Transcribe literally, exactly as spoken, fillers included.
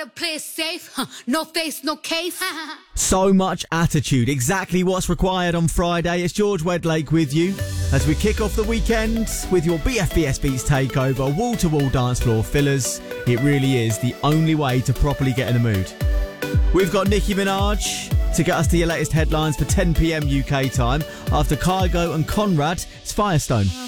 Gotta play it safe, huh? No face, no case. So much attitude, exactly what's required on Friday. It's George Wedlake with you as we kick off the weekend with your B F B S Beats takeover, wall-to-wall dance floor fillers. It really is the only way to properly get in the mood. We've got Nicki Minaj to get us to your latest headlines for ten p m U K time. After Kygo and Conrad, it's Firestone.